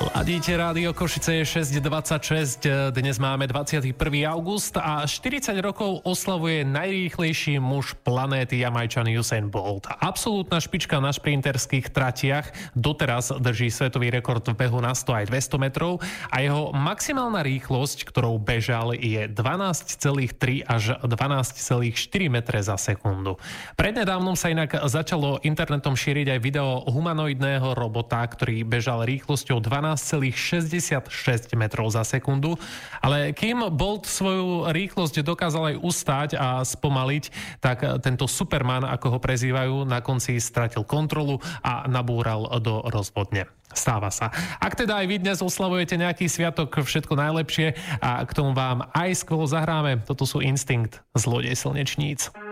Ladíte rádio Košice, je 6:26, dnes máme 21. august a 40 rokov oslavuje najrýchlejší muž planéty, Jamajčan Usain Bolt. Absolútna špička na šprinterských tratiach, doteraz drží svetový rekord v behu na 100 aj 200 metrov a jeho maximálna rýchlosť, ktorou bežal, je 12,3 až 12,4 metre za sekundu. Prednedávnom sa inak začalo internetom šíriť aj video humanoidného robota, ktorý bežal rýchlosťou 12,66 metrov za sekundu, ale kým Bolt svoju rýchlosť dokázal aj ustáť a spomaliť, tak tento Superman, ako ho prezývajú, na konci stratil kontrolu a nabúral do rozvodne. Stáva sa. Ak teda aj vy dnes oslavujete nejaký sviatok, všetko najlepšie a k tomu vám aj skvelo zahráme. Toto sú Instinct, Zlodej slnečníc.